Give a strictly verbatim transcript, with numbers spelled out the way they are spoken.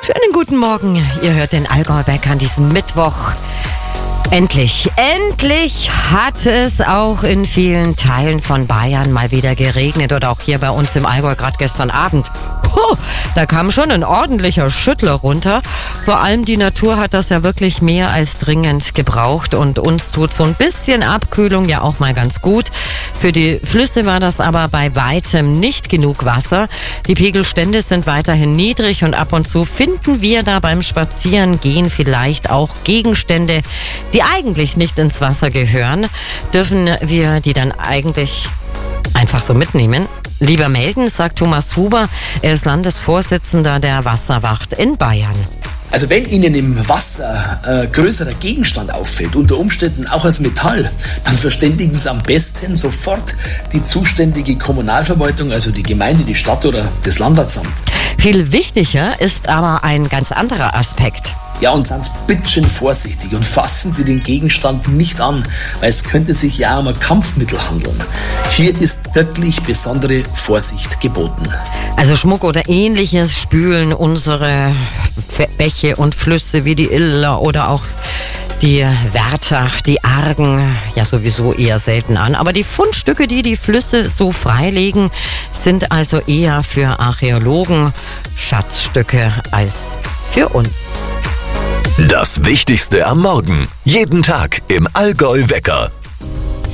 Schönen guten Morgen. Ihr hört den Allgäu-Wecker an diesem Mittwoch. Endlich, endlich hat es auch in vielen Teilen von Bayern mal wieder geregnet oder auch hier bei uns im Allgäu gerade gestern Abend. Puh, da kam schon ein ordentlicher Schüttler runter. Vor allem die Natur hat das ja wirklich mehr als dringend gebraucht und uns tut so ein bisschen Abkühlung ja auch mal ganz gut. Für die Flüsse war das aber bei weitem nicht genug Wasser. Die Pegelstände sind weiterhin niedrig und ab und zu finden wir da beim Spazierengehen vielleicht auch Gegenstände, die eigentlich nicht ins Wasser gehören. Dürfen wir die dann eigentlich einfach so mitnehmen? Lieber melden, sagt Thomas Huber. Er ist Landesvorsitzender der Wasserwacht in Bayern. Also wenn Ihnen im Wasser äh, größerer Gegenstand auffällt, unter Umständen auch als Metall, dann verständigen Sie am besten sofort die zuständige Kommunalverwaltung, also die Gemeinde, die Stadt oder das Landratsamt. Viel wichtiger ist aber ein ganz anderer Aspekt. Ja, und seien Sie bitte schön vorsichtig und fassen Sie den Gegenstand nicht an, weil es könnte sich ja um ein Kampfmittel handeln. Hier ist wirklich besondere Vorsicht geboten. Also Schmuck oder Ähnliches spülen unsere Bäche und Flüsse wie die Iller oder auch die Wärter, die Argen, ja sowieso eher selten an. Aber die Fundstücke, die die Flüsse so freilegen, sind also eher für Archäologen Schatzstücke als für uns. Das Wichtigste am Morgen. Jeden Tag im Allgäu-Wecker.